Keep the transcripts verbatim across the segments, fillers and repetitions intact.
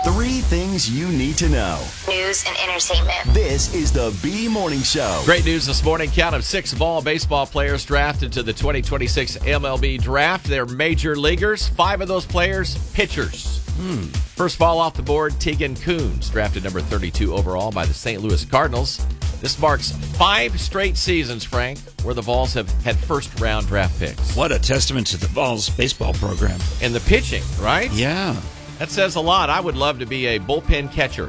Three things you need to know. News and entertainment. This is the B Morning Show. Great news this morning. Count of six ball baseball players drafted to the twenty twenty-six M L B draft. They're major leaguers. Five of those players, pitchers. Hmm. First ball off the board, Tegan Kuhns, drafted number thirty-two overall by the Saint Louis Cardinals. This marks five straight seasons, Frank, where the Vols have had first-round draft picks. What a testament to the Vols baseball program. And the pitching, right? Yeah. That says a lot. I would love to be a bullpen catcher.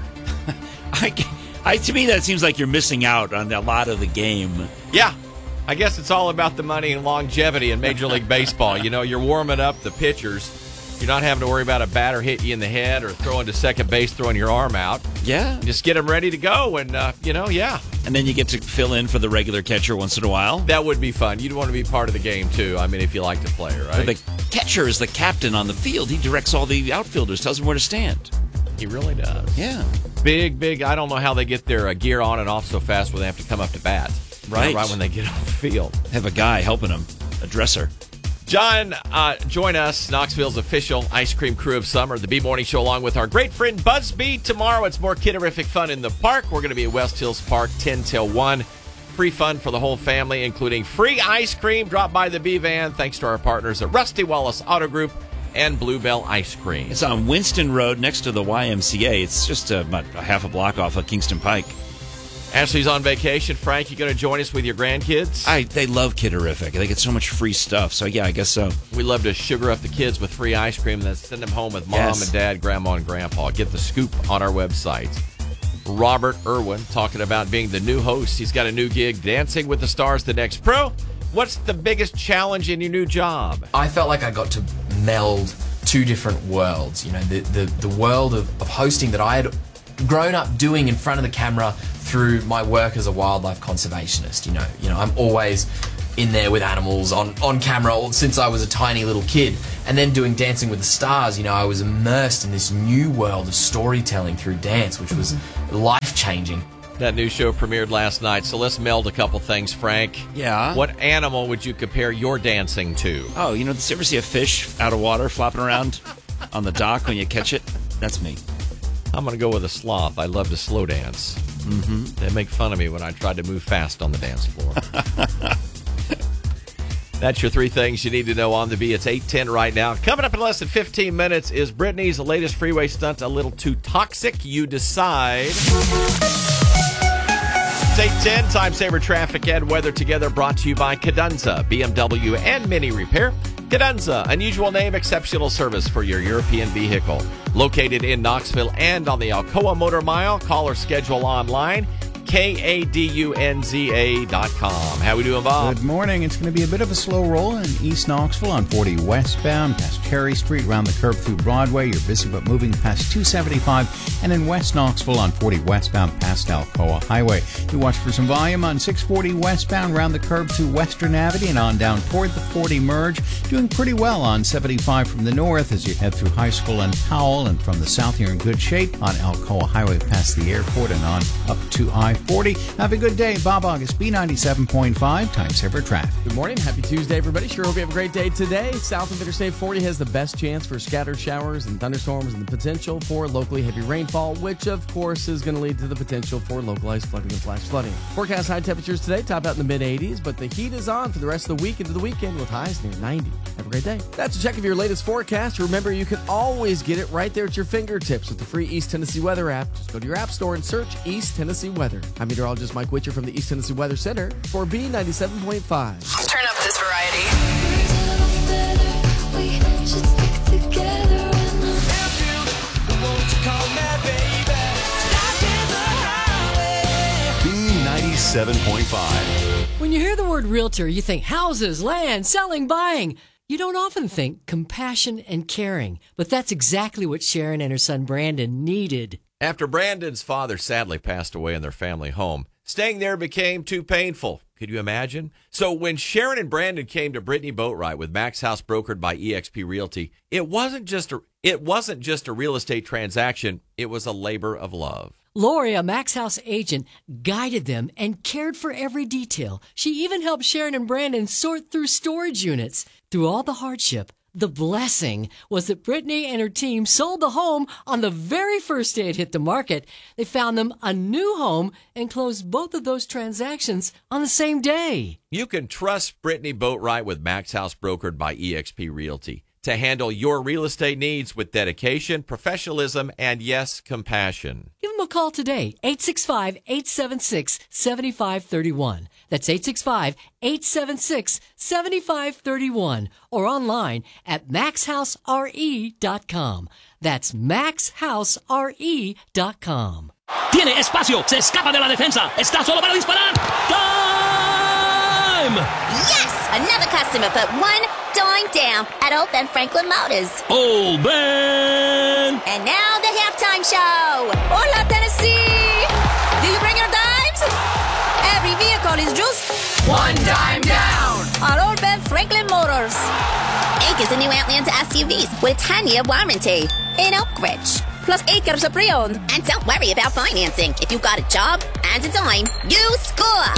I, I, to me, that seems like you're missing out on a lot of the game. Yeah. I guess it's all about the money and longevity in Major League Baseball. You know, you're warming up the pitchers. You're not having to worry about a batter hitting you in the head or throwing to second base, throwing your arm out. Yeah. Just get them ready to go, and, uh, you know, yeah. And then you get to fill in for the regular catcher once in a while. That would be fun. You'd want to be part of the game, too. I mean, if you like to play, right? But the catcher is the captain on the field. He directs all the outfielders, tells them where to stand. He really does. Yeah. Big, big. I don't know how they get their uh, gear on and off so fast when they have to come up to bat. Right. You know, right when they get off the field. Have a guy helping them, a dresser. John, uh, join us, Knoxville's official ice cream crew of summer, the B-Morning Show, along with our great friend Busby. Tomorrow, it's more kiderific fun in the park. We're going to be at West Hills Park, ten till one. Free fun for the whole family, including free ice cream. Drop by the B-Van, thanks to our partners at Rusty Wallace Auto Group and Bluebell Ice Cream. It's on Winston Road next to the Y M C A. It's just uh, about a half a block off of Kingston Pike. Ashley's on vacation. Frank, you going to join us with your grandkids? I They love Kiderific. They get so much free stuff. So, yeah, I guess so. We love to sugar up the kids with free ice cream and then send them home with mom Yes. and dad, grandma and grandpa. Get the scoop on our website. Robert Irwin talking about being the new host. He's got a new gig, Dancing with the Stars, the next pro. What's the biggest challenge in your new job? I felt like I got to meld two different worlds. You know, the, the, the world of, of hosting that I had grown up doing in front of the camera through my work as a wildlife conservationist. You know, you know, I'm always in there with animals on, on camera since I was a tiny little kid. And then doing Dancing with the Stars, you know, I was immersed in this new world of storytelling through dance, which was life-changing. That new show premiered last night, so let's meld a couple things, Frank. Yeah? What animal would you compare your dancing to? Oh, you know, did you ever see a fish out of water flopping around on the dock when you catch it? That's me. I'm going to go with a sloth. I love to slow dance. Mm-hmm. They make fun of me when I tried to move fast on the dance floor. That's your three things you need to know on the B. It's eight ten right now. Coming up in less than fifteen minutes, is Britney's latest freeway stunt a little too toxic? You decide. It's eight ten, Time Saver Traffic and Weather Together, brought to you by Cadenza, B M W and Mini Repair. Cadenza, unusual name, exceptional service for your European vehicle. Located in Knoxville and on the Alcoa Motor Mile. Call or schedule online. K A D U N Z A dot com. How we doing, Bob? Good morning. It's going to be a bit of a slow roll in East Knoxville on forty westbound past Cherry Street, around the curve through Broadway. You're busy but moving past two seventy-five, and in West Knoxville on forty westbound past Alcoa Highway. You watch for some volume on six forty westbound around the curve through Western Avenue and on down toward the forty merge. Doing pretty well on seventy-five from the north as you head through High School and Powell, and from the south you're in good shape on Alcoa Highway past the airport and on up to I forty. Have a good day. Bob August, B ninety-seven point five, Time Saver Traffic. Good morning. Happy Tuesday, everybody. Sure hope you have a great day today. South of Interstate forty has the best chance for scattered showers and thunderstorms and the potential for locally heavy rainfall, which, of course, is going to lead to the potential for localized flooding and flash flooding. Forecast high temperatures today, top out in the mid eighties, but the heat is on for the rest of the week into the weekend with highs near ninety. Have a great day. That's a check of your latest forecast. Remember, you can always get it right there at your fingertips with the free East Tennessee Weather app. Just go to your app store and search East Tennessee Weather. I'm meteorologist Mike Witcher from the East Tennessee Weather Center for B ninety-seven point five. Turn up this variety. B ninety-seven point five. When you hear the word realtor, you think houses, land, selling, buying. You don't often think compassion and caring, but that's exactly what Sharon and her son Brandon needed. After Brandon's father sadly passed away in their family home, staying there became too painful. Could you imagine? So when Sharon and Brandon came to Brittany Boatwright with Max House brokered by E X P Realty, it wasn't just a it wasn't just a real estate transaction, it was a labor of love. Lori, a Max House agent, guided them and cared for every detail. She even helped Sharon and Brandon sort through storage units. Through all the hardship, The blessing was that Brittany and her team sold the home on the very first day it hit the market. They found them a new home and closed both of those transactions on the same day. You can trust Brittany Boatwright with Max House brokered by E X P Realty to handle your real estate needs with dedication, professionalism, and yes, compassion. Give them a call today, eight six five, eight seven six, seven five three one. That's eight six five, eight seven six, seven five three one. Or online at max house r e dot com. That's max house r e dot com. Tiene espacio, se escapa de la defensa, está solo para disparar. Time! Yes! Another customer put one dime down at Old Ben Franklin Motors. Old Ben! And now the halftime show. Hola, Tennessee! Do you bring your dimes? Every vehicle is just One dime down! at Old Ben Franklin Motors. Acres of new Outlander S U Vs with a ten-year warranty in Oak Ridge. Plus acres of pre-owned. And don't worry about financing. If you got a job and a dime, you score.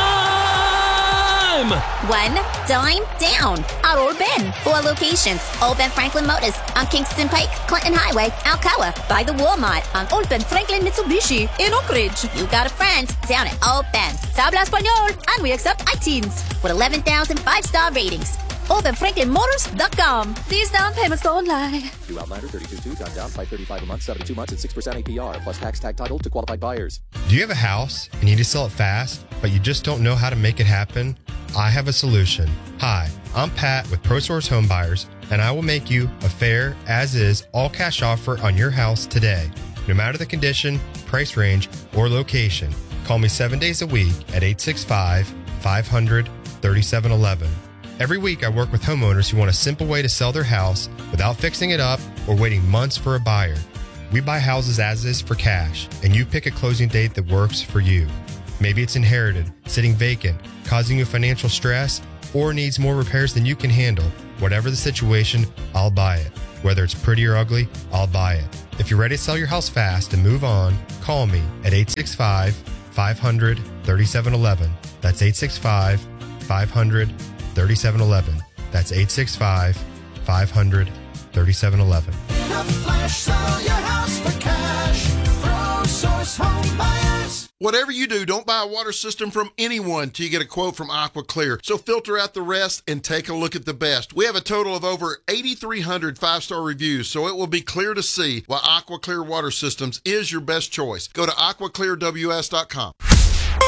Time! One dime down at Old Ben. Four locations. Old Ben Franklin Motors on Kingston Pike, Clinton Highway, Alcoa. By the Walmart on Old Ben Franklin Mitsubishi in Oak Ridge. You got a friend down at Old Ben. Se habla español, and we accept iTeens with eleven thousand five-star ratings. old ben franklin motors dot com. These down payments don't lie. New Outlander thirty-two two, down, down, five thirty-five a month, seventy-two months at six percent A P R, plus tax tag title to qualified buyers. Do you have a house and you need to sell it fast, but you just don't know how to make it happen? I have a solution. Hi, I'm Pat with ProSource Home Buyers, and I will make you a fair, as-is, all-cash offer on your house today. No matter the condition, price range, or location, call me seven days a week at eight six five, five hundred, thirty-seven eleven. Every week, I work with homeowners who want a simple way to sell their house without fixing it up or waiting months for a buyer. We buy houses as is for cash, and you pick a closing date that works for you. Maybe it's inherited, sitting vacant, causing you financial stress, or needs more repairs than you can handle. Whatever the situation, I'll buy it. Whether it's pretty or ugly, I'll buy it. If you're ready to sell your house fast and move on, call me at eight six five, five hundred, thirty-seven eleven. That's eight six five, five hundred, thirty-seven eleven. That's eight six five, five hundred, thirty-seven eleven. Whatever you do, don't buy a water system from anyone till you get a quote from AquaClear. So filter out the rest and take a look at the best. We have a total of over eighty-three hundred five-star reviews, so it will be clear to see why AquaClear Water Systems is your best choice. Go to aqua clear w s dot com.